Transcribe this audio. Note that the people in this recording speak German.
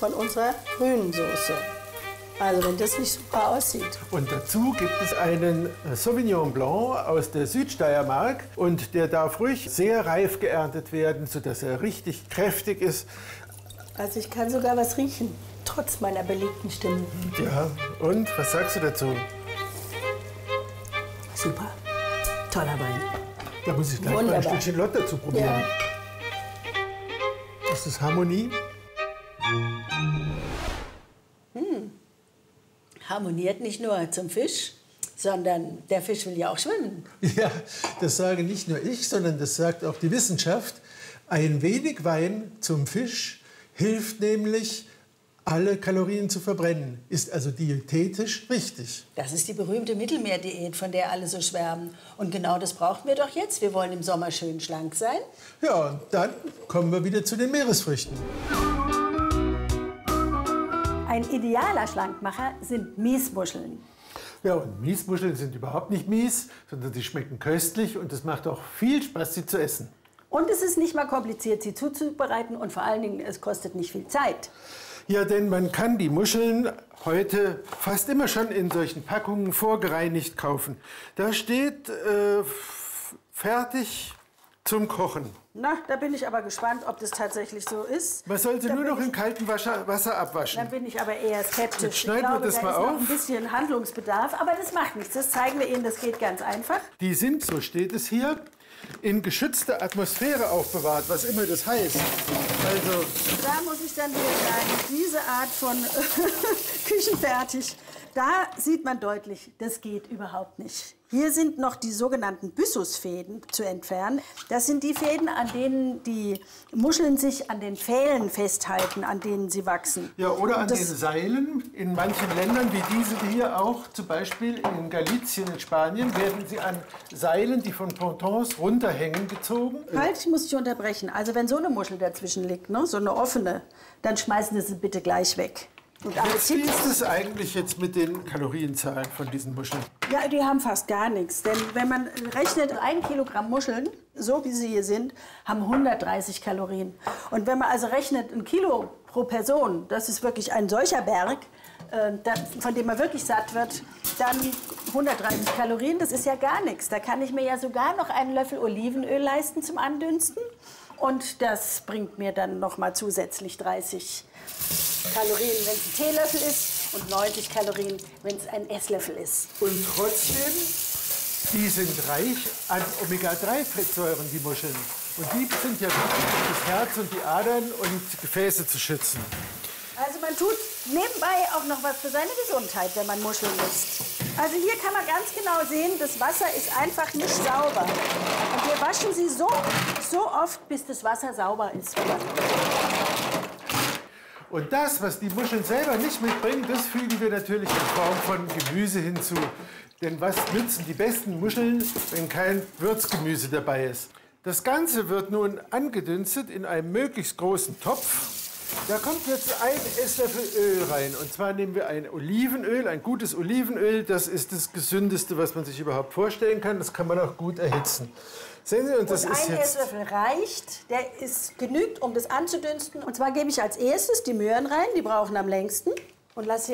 von unserer Hühnensoße. Also wenn das nicht super aussieht. Und dazu gibt es einen Sauvignon Blanc aus der Südsteiermark. Und der darf ruhig sehr reif geerntet werden, sodass er richtig kräftig ist. Also ich kann sogar was riechen, trotz meiner belegten Stimme. Ja, und was sagst du dazu? Super, toller Wein. Da muss ich gleich mal ein Stückchen Lott dazu probieren. Ja. Ist das Harmonie? Harmoniert nicht nur zum Fisch, sondern der Fisch will ja auch schwimmen. Ja, das sage nicht nur ich, sondern das sagt auch die Wissenschaft. Ein wenig Wein zum Fisch hilft nämlich, alle Kalorien zu verbrennen. Ist also diätetisch richtig. Das ist die berühmte Mittelmeerdiät, von der alle so schwärmen. Und genau das brauchen wir doch jetzt. Wir wollen im Sommer schön schlank sein. Ja, und dann kommen wir wieder zu den Meeresfrüchten. Ein idealer Schlankmacher sind Miesmuscheln. Ja, und Miesmuscheln sind überhaupt nicht mies, sondern sie schmecken köstlich und es macht auch viel Spaß, sie zu essen. Und es ist nicht mal kompliziert, sie zuzubereiten und vor allen Dingen, es kostet nicht viel Zeit. Ja, denn man kann die Muscheln heute fast immer schon in solchen Packungen vorgereinigt kaufen. Da steht fertig zum Kochen. Na, da bin ich aber gespannt, ob das tatsächlich so ist. Man soll sie nur noch in kaltem Wasser abwaschen. Dann bin ich aber eher skeptisch. Jetzt schneiden wir das mal da ist auf. noch ein bisschen Handlungsbedarf, aber das macht nichts. Das zeigen wir Ihnen, das geht ganz einfach. Die sind, so steht es hier, in geschützter Atmosphäre aufbewahrt, was immer das heißt. Also, da muss ich dann wieder sagen, diese Art von Küchenfertig, da sieht man deutlich, das geht überhaupt nicht. Hier sind noch die sogenannten Byssusfäden zu entfernen. Das sind die Fäden, an denen die Muscheln sich an den Pfählen festhalten, an denen sie wachsen. Ja, oder an den Seilen. In manchen Ländern, wie diese hier auch, zum Beispiel in Galicien in Spanien, werden sie an Seilen, die von Pontons runterhängen, gezogen. Halt, ich muss dich unterbrechen. Also wenn so eine Muschel dazwischen liegt, ne, so eine offene, dann schmeißen Sie sie bitte gleich weg. Und wie ist es eigentlich jetzt mit den Kalorienzahlen von diesen Muscheln? Ja, die haben fast gar nichts. Denn wenn man rechnet, 1 Kilogramm Muscheln, so wie sie hier sind, haben 130 Kalorien. Und wenn man also rechnet, 1 Kilo pro Person, das ist wirklich ein solcher Berg, von dem man wirklich satt wird, dann 130 Kalorien, das ist ja gar nichts. Da kann ich mir ja sogar noch einen Löffel Olivenöl leisten zum Andünsten. Und das bringt mir dann noch mal zusätzlich 30 Kalorien, wenn es ein Teelöffel ist, und 90 Kalorien, wenn es ein Esslöffel ist. Und trotzdem, die sind reich an Omega-3-Fettsäuren, die Muscheln. Und die sind ja wichtig, um das Herz und die Adern und Gefäße zu schützen. Also man tut nebenbei auch noch was für seine Gesundheit, wenn man Muscheln isst. Also hier kann man ganz genau sehen, das Wasser ist einfach nicht sauber. Und wir waschen sie so oft, bis das Wasser sauber ist. Und das, was die Muscheln selber nicht mitbringen, das fügen wir natürlich in Form von Gemüse hinzu. Denn was nützen die besten Muscheln, wenn kein Würzgemüse dabei ist? Das Ganze wird nun angedünstet in einem möglichst großen Topf. Da kommt jetzt 1 Esslöffel Öl rein. Und zwar nehmen wir ein Olivenöl, ein gutes Olivenöl. Das ist das Gesündeste, was man sich überhaupt vorstellen kann. Das kann man auch gut erhitzen. Sehen Sie, und das ist ein jetzt Esslöffel reicht, der ist genügt, um das anzudünsten. Und zwar gebe ich als erstes die Möhren rein, die brauchen am längsten. Und lasse